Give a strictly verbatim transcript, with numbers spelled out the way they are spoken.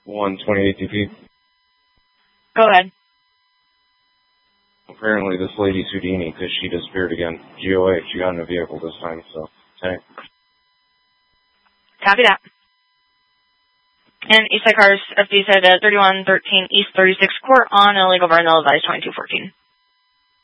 one twenty-eight D P. Go ahead. Apparently this lady's Houdini because she disappeared again. G O A, she got in a vehicle this time, so, hey. Copy that. And Eastside Cars, F D said uh, thirty-one thirteen East thirty-sixth Court on illegal burn, they'll advise twenty-two fourteen.